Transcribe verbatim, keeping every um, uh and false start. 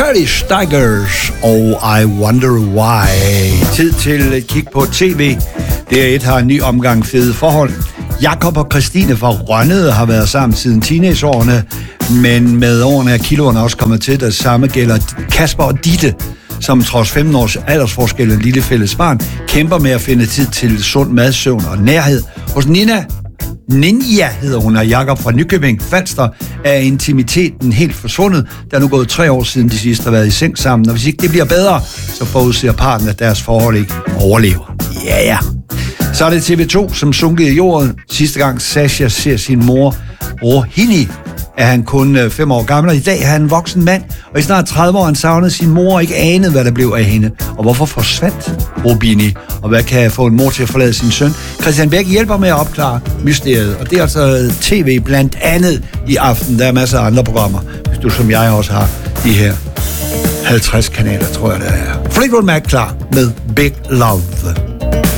Shirley Stigers og I Wonder Why. Tid til et kig på tv. D R et har en ny omgang fede forhold. Jakob og Christine fra Rønnede har været sammen siden teenageårene, men med årene er kiloerne også kommet til. Det samme gælder Kasper og Ditte, som trods femten års aldersforskel og en lille fælles barn, kæmper med at finde tid til sund mad, søvn og nærhed. Hos Nina, Ninja hedder hun, og Jakob fra Nykøbing Falster, er intimiteten helt forsvundet. Der er nu gået tre år siden de sidste har været i seng sammen, og hvis ikke det bliver bedre, så forudser parten, at deres forhold ikke overlever. Ja, yeah. ja. Så er det T V to, som sunket i jorden. Sidste gang Sasha ser sin mor, Rohini, er han kun fem år gammel, og i dag er han en voksen mand, og i snart tredive år han savnede sin mor og ikke anede, hvad der blev af hende. Og hvorfor forsvandt Robini? Og hvad kan få en mor til at forlade sin søn? Christian Bæk hjælper med at opklare mysteriet, og det er altså tv blandt andet i aften. Der er masser af andre programmer, hvis du som jeg også har de her halvtreds kanaler, tror jeg det er. Fleetwood Mac klar med Big Love.